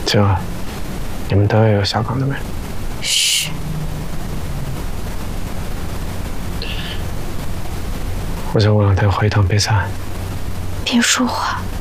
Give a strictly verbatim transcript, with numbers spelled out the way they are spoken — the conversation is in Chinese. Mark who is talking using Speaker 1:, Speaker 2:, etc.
Speaker 1: 这你们都要有下岗的没？
Speaker 2: 嘘。
Speaker 1: 我这过两天回一趟北山。
Speaker 2: 别说话。